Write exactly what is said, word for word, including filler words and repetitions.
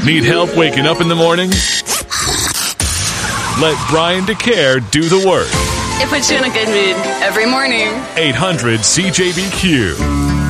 Need help waking up in the morning? Let Brian DeCare do the work. It puts you in a good mood every morning. eight hundred C J B Q.